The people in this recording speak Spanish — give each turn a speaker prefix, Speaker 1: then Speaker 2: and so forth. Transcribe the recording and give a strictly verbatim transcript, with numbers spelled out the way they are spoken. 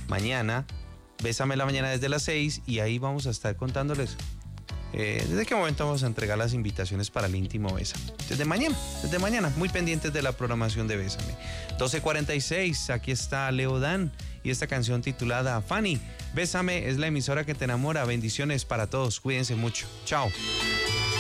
Speaker 1: mañana, Bésame la Mañana desde las seis, y ahí vamos a estar contándoles eh, desde qué momento vamos a entregar las invitaciones para el íntimo Bésame. Desde mañana, desde mañana, muy pendientes de la programación de Bésame. doce cuarenta y seis, aquí está Leo Dan y esta canción titulada Fanny. Bésame es la emisora que te enamora. Bendiciones para todos, cuídense mucho. Chao.